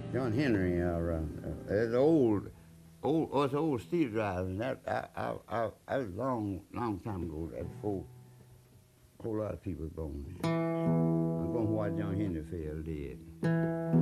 John Henry, that's us old steel drivers. That was long time ago. That before a whole lot of people was born. I'm going to watch John Henry fell dead.